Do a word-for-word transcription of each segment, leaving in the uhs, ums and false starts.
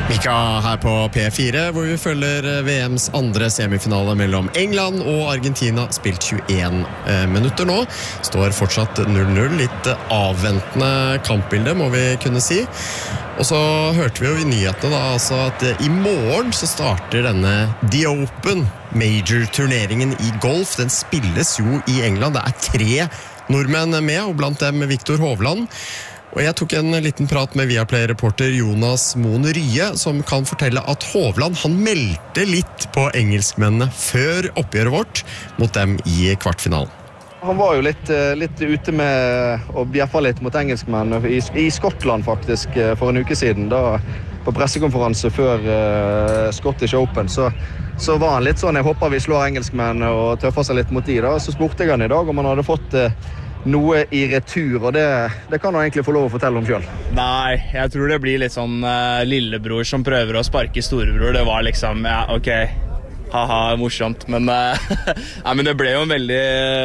Mika her på P fire, hvor vi følger V M's andre semifinale mellom England og Argentina, spilt tjueen minutter nå. Står fortsatt null null, litt avventende kampbilde, må vi kunne si. Og så hørte vi jo i nyhetene da, altså at i morgen så starter denne The Open Major-turneringen i golf. Den spilles jo i England. Det er tre nordmenn med, og blant dem Victor Hovland. Og jeg tok en liten prat med Viaplay-reporter Jonas Moen Rye, som kan fortelle at Hovland, han meldte litt på engelskmennene før oppgjøret vårt mot dem i kvartfinalen. Han var jo litt, litt ute med å bjeffe litt mot engelskmennene i, i Skottland faktisk for en uke siden. Da, på pressekonferanse før uh, Scottish Open, så, så var han litt sånn, jeg håper vi slår engelskmennene og tøffer seg litt mot de da. Så spurte jeg han i dag om han hadde fått uh, noe i retur, og det, det kan han egentlig få lov å fortelle om selv. Nei, jeg tror det blir litt sånn uh, lillebror som prøver å sparke storebror. Det var liksom, ja, ok, haha, morsomt. Men, uh, nei, men det ble jo en veldig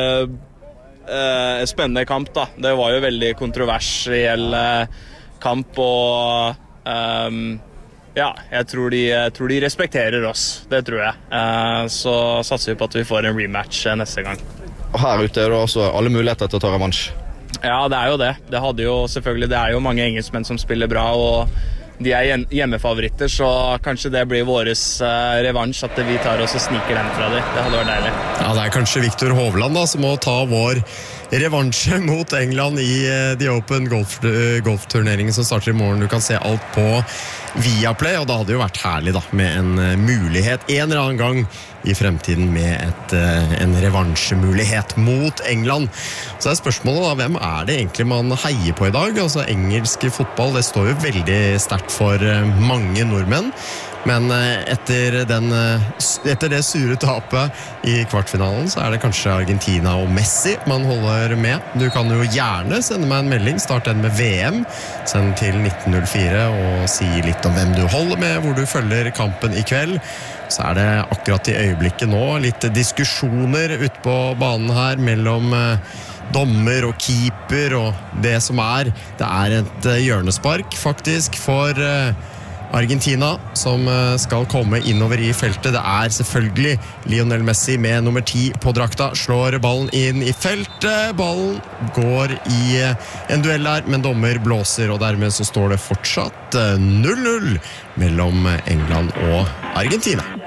uh, spennende kamp da. Det var jo veldig kontroversiell uh, kamp, og um, ja, jeg tror, de, jeg tror de respekterer oss. Det tror jeg. Uh, så satser vi på at vi får en rematch uh, neste gang. Og her ute er det også alle muligheter til å ta revansj. Ja, det er jo det. Det hadde jo selvfølgelig, det er jo mange engelskmenn som spiller bra, og de er hjemmefavoritter, så kanskje det blir våres uh, revansj, at vi tar oss og sniker den fra dem. Det hadde vært deilig. Ja, det er kanskje Victor Hovland da, som må ta vår revansje mot England i uh, The Open golf, uh, golfturneringen som starter i morgen. Du kan se alt på Viaplay, og det hadde jo vært herlig da, med en uh, mulighet en eller annen gang i fremtiden med et, uh, en revansjemulighet mot England. Så er spørsmålet da, hvem er det egentlig man heier på i dag? Altså engelsk fotball, det står jo veldig sterkt for uh, mange nordmenn. Men etter, den, etter det sure tapet i kvartfinalen så er det kanskje Argentina og Messi man holder med. Du kan jo gjerne sende meg en melding, start den med V M, send til nitten null fire og si litt om hvem du holder med, hvor du følger kampen i kveld. Så er det akkurat i øyeblikket nå litt diskusjoner ute på banen her mellom dommer og keeper, og det som er, det er et hjørnespark faktisk for Argentina, som skal komme innover i feltet. Det er selvfølgelig Lionel Messi med nummer ti på drakta, slår ballen inn i feltet. Ballen går i en duell her, men dommer blåser, og dermed så står det fortsatt null null mellom England og Argentina.